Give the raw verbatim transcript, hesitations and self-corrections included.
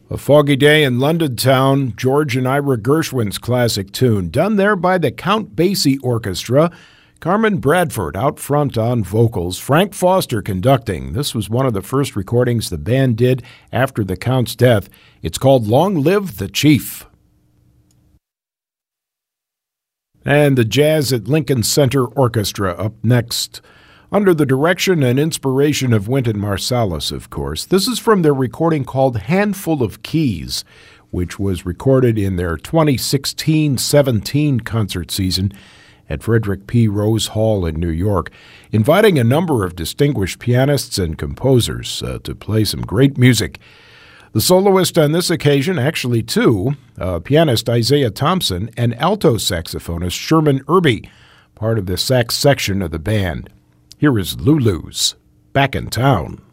A Foggy Day in London Town, George and Ira Gershwin's classic tune, done there by the Count Basie Orchestra. Carmen Bradford out front on vocals, Frank Foster conducting. This was one of the first recordings the band did after the Count's death. It's called Long Live the Chief. And the Jazz at Lincoln Center Orchestra up next, under the direction and inspiration of Wynton Marsalis, of course. This is from their recording called Handful of Keys, which was recorded in their twenty sixteen seventeen concert season at Frederick P. Rose Hall in New York, inviting a number of distinguished pianists and composers uh, to play some great music. The soloist on this occasion, actually two, uh, pianist Isaiah Thompson and alto saxophonist Sherman Irby, part of the sax section of the band. Here is Lulu's Back in Town.